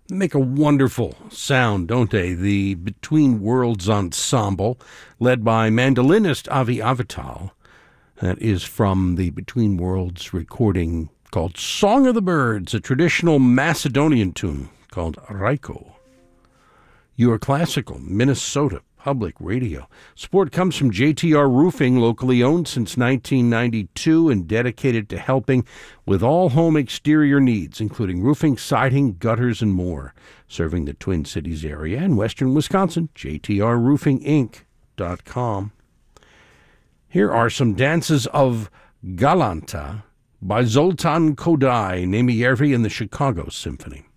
Make a wonderful sound, don't they? The Between Worlds Ensemble, led by mandolinist Avi Avital. That is from the Between Worlds recording called Song of the Birds, a traditional Macedonian tune called Raiko. Your Classical, Minnesota Public Radio. Support comes from JTR Roofing, locally owned since 1992 and dedicated to helping with all home exterior needs, including roofing, siding, gutters, and more. Serving the Twin Cities area and western Wisconsin, jtrroofinginc.com. Here are some dances of Galanta by Zoltan Kodály, Nemyervi and the Chicago Symphony.